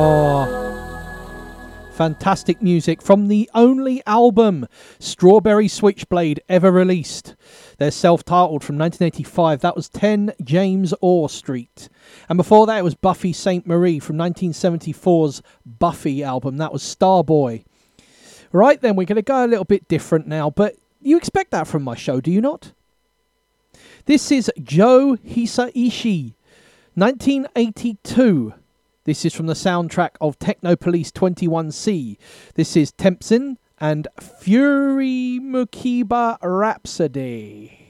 Fantastic music from the only album Strawberry Switchblade ever released. They're self-titled from 1985. That was 10 James Orr Street. And before that it was Buffy St. Marie from 1974's Buffy album. That was Starboy. Right then, we're going to go a little bit different now, but you expect that from my show, do you not? This is Joe Hisaishi, 1982. This is from the soundtrack of Technopolice 21C. This is Tempsin and Fury Mukiba Rhapsody.